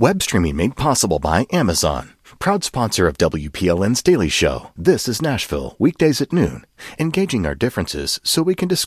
Web streaming made possible by Amazon. Proud sponsor of WPLN's Daily Show. This is Nashville, weekdays at noon. Engaging our differences so we can discuss